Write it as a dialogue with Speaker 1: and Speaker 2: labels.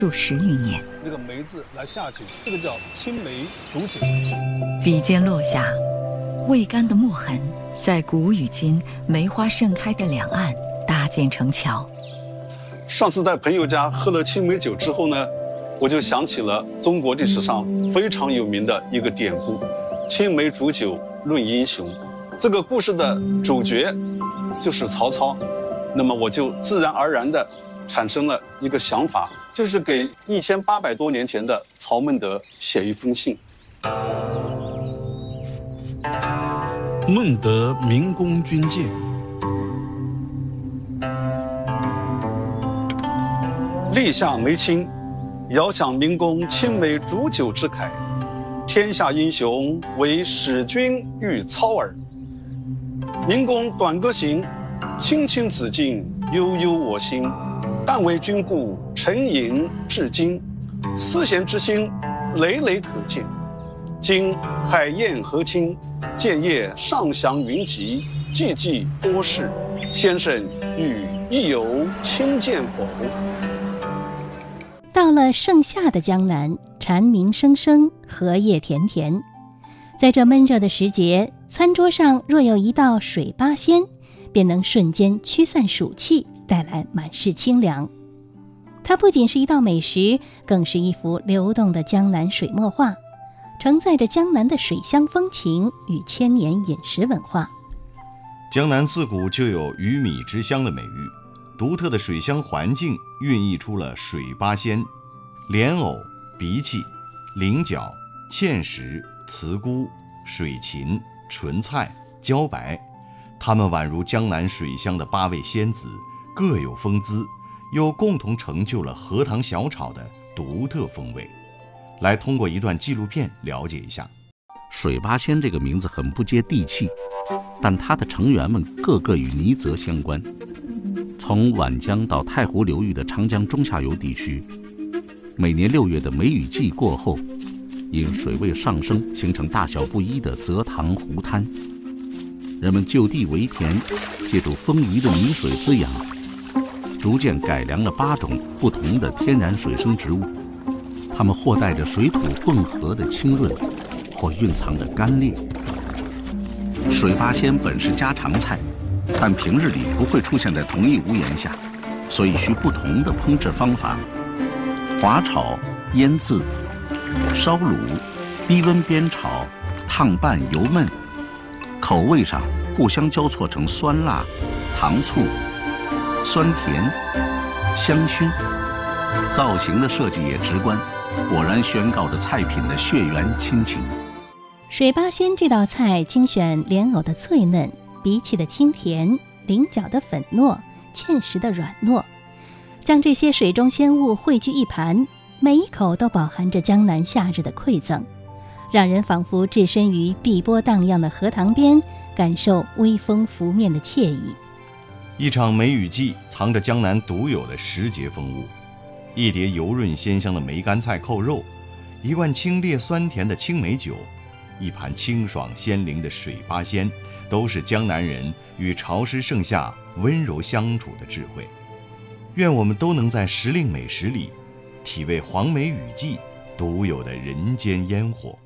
Speaker 1: 数10余年。
Speaker 2: 那个梅字来下酒，这个叫青梅煮酒。
Speaker 1: 笔尖落下，未干的墨痕在古与今梅花盛开的两岸搭建成桥。
Speaker 2: 上次在朋友家喝了青梅酒之后呢，我就想起了中国历史上非常有名的一个典故“青梅煮酒论英雄”。这个故事的主角就是曹操，那么我就自然而然地产生了一个想法，就是给1800多年前的曹孟德写一封信。
Speaker 3: 孟德明公军舰，
Speaker 2: 立下梅青，遥想明公青梅煮酒之慨。天下英雄唯使君遇操耳。明公短歌行，青青子衿，悠悠我心。但为君故，沉吟至今。思贤之心，累累可见。今海晏河清，建业上祥云集，寂寂多事。先生与亦有亲见否？
Speaker 4: 到了盛夏的江南，蝉鸣声声，荷叶田田。在这闷热的时节，餐桌上若有一道水八仙，便能瞬间驱散暑气，带来满室清凉。它不仅是一道美食，更是一幅流动的江南水墨画，承载着江南的水乡风情与千年饮食文化。
Speaker 5: 江南自古就有鱼米之乡的美誉，独特的水乡环境孕育出了水八仙、莲藕、荸荠、菱角、芡实、茨菇、水芹、莼菜、茭白。它们宛如江南水乡的8位仙子，各有风姿，又共同成就了荷塘小炒的独特风味。来通过一段纪录片了解一下。
Speaker 6: 水八仙这个名字很不接地气，但它的成员们个个与泥泽相关。从皖江到太湖流域的长江中下游地区，每年6月的梅雨季过后，因水位上升，形成大小不一的泽塘湖滩。人们就地为田，借助丰碇的泥水滋养，逐渐改良了8种不同的天然水生植物。它们或带着水土混合的清润，或蕴藏着甘冽。水八仙本是家常菜，但平日里不会出现在同一屋檐下，所以需不同的烹制方法：滑炒、腌渍、烧卤、低温煸炒、烫拌、油焖，口味上互相交错成酸辣、糖醋、酸甜、香熏。造型的设计也直观，果然宣告着菜品的血缘亲情。
Speaker 4: 水八仙这道菜精选莲藕的脆嫩、荸荠的清甜、菱角的粉糯、芡实的软糯，将这些水中仙物汇聚一盘，每一口都饱含着江南夏日的馈赠，让人仿佛置身于碧波荡漾的荷塘边，感受微风拂面的惬意。
Speaker 5: 一场梅雨季藏着江南独有的时节风物，一碟油润鲜香的梅干菜扣肉，一罐清冽酸甜的青梅酒，一盘清爽鲜灵的水八仙，都是江南人与潮湿盛夏温柔相处的智慧。愿我们都能在时令美食里体味黄梅雨季独有的人间烟火。